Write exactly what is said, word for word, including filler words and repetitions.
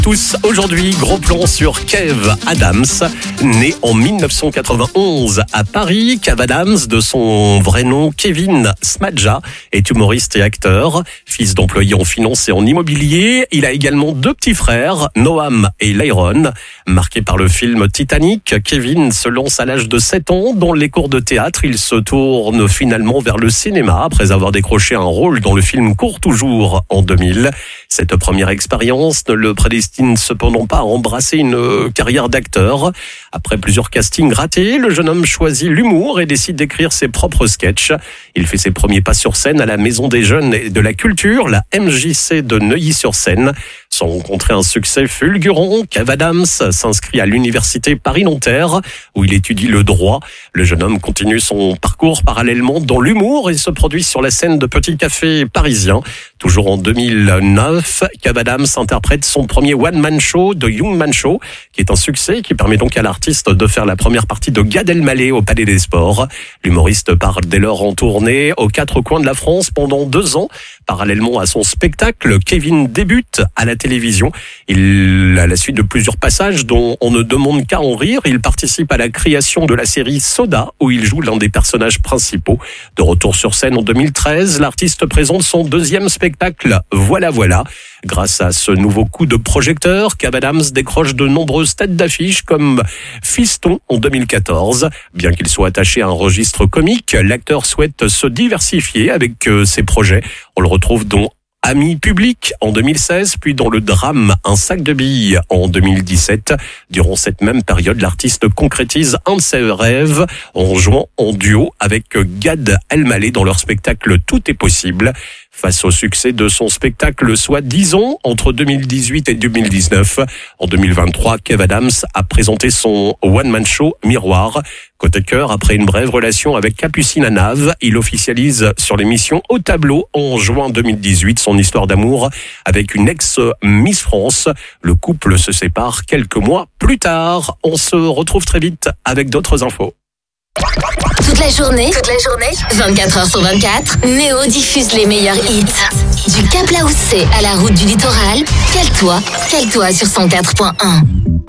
tous. Aujourd'hui, gros plan sur Kev Adams, né en mille neuf cent quatre-vingt-onze à Paris. Kev Adams, de son vrai nom Kevin Smadja, est humoriste et acteur. Fils d'employé en finance et en immobilier, il a également deux petits frères, Noam et Lyron. Marqué par le film Titanic, Kevin se lance à l'âge de sept ans dans les cours de théâtre. Il se tourne finalement vers le cinéma après avoir décroché un rôle dans le film Court toujours en deux mille. Cette première expérience ne le prédestine cependant pas à embrasser une carrière d'acteur. Après plusieurs castings ratés, le jeune homme choisit l'humour et décide d'écrire ses propres sketchs. Il fait ses premiers pas sur scène à la Maison des Jeunes et de la Culture, la M J C de Neuilly-sur-Seine. Sans rencontrer un succès fulgurant, Kev Adams s'inscrit à l'université Paris-Nanterre où il étudie le droit. Le jeune homme continue son parcours parallèlement dans l'humour et se produit sur la scène de petits cafés parisiens. Toujours en deux mille neuf, Kev Adams interprète son premier one-man show, The Young Man Show, qui est un succès et qui permet donc à l'artiste de faire la première partie de Gad Elmaleh au Palais des Sports. L'humoriste part dès lors en tournée aux quatre coins de la France pendant deux ans. Parallèlement à son spectacle, Kevin débute à la télévision. Il, à la suite de plusieurs passages dont on ne demande qu'à en rire, il participe à la création de la série Soda, où il joue l'un des personnages principaux. De retour sur scène en deux mille treize, l'artiste présente son deuxième spectacle, Voilà Voilà. Grâce à ce nouveau coup de projecteur, Kev Adams décroche de nombreuses têtes d'affiche comme Fiston en deux mille quatorze. Bien qu'il soit attaché à un registre comique, l'acteur souhaite se diversifier avec ses projets. On le retrouve dans Amis publics en deux mille seize, puis dans le drame Un sac de billes en deux mille dix-sept. Durant cette même période, l'artiste concrétise un de ses rêves en jouant en duo avec Gad Elmaleh dans leur spectacle Tout est possible. Face au succès de son spectacle, soit dix ans, entre deux mille dix-huit et deux mille dix-neuf, en deux mille vingt-trois, Kev Adams a présenté son one-man show Miroir. Côté cœur, après une brève relation avec Capucine Anave, il officialise sur l'émission Au tableau en juin deux mille dix-huit son histoire d'amour avec une ex-Miss France. Le couple se sépare quelques mois plus tard. On se retrouve très vite avec d'autres infos. Toute la journée, toute la journée, vingt-quatre heures sur vingt-quatre, Néo diffuse les meilleurs hits. Du Cap Laoussé à la route du littoral, cale-toi, cale-toi sur cent quatre point un.